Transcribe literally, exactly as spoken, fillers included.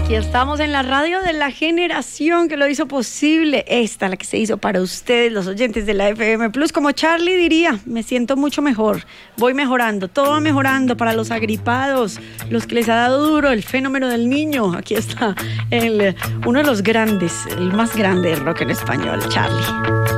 Aquí estamos en la radio de la generación que lo hizo posible. Esta, la que se hizo para ustedes, los oyentes de la F M Plus. Como Charlie diría, me siento mucho mejor. Voy mejorando, todo va mejorando para los agripados, los que les ha dado duro el fenómeno del niño. Aquí está el, uno de los grandes, el más grande del rock en español, Charlie.